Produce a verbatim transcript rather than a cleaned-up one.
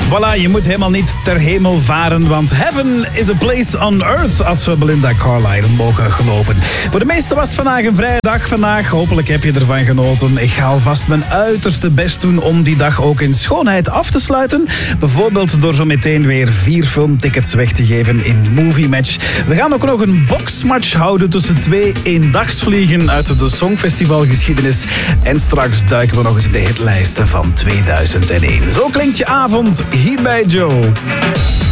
Voilà, je moet helemaal niet ter hemel varen, want heaven is a place on earth, als we Belinda Carlisle mogen geloven. Voor de meesten was het vandaag een vrije dag vandaag. Hopelijk heb je ervan genoten. Ik ga alvast mijn uiterste best doen om die dag ook in schoonheid af te sluiten. Bijvoorbeeld door zo meteen weer vier filmtickets weg te geven in Movie Match. We gaan ook nog een boxmatch houden tussen twee eendagsvliegen uit de Songfestivalgeschiedenis. En straks duiken we nog eens in de hitlijsten van tweeduizend één. Zo klinkt je avond hier bij Joe.